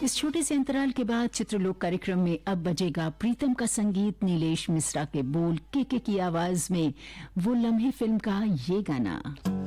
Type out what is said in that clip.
इस छोटे से अंतराल के बाद चित्रलोक कार्यक्रम में अब बजेगा प्रीतम का संगीत, नीलेश मिश्रा के बोल, के की आवाज में वो लम्हे फिल्म का ये गाना।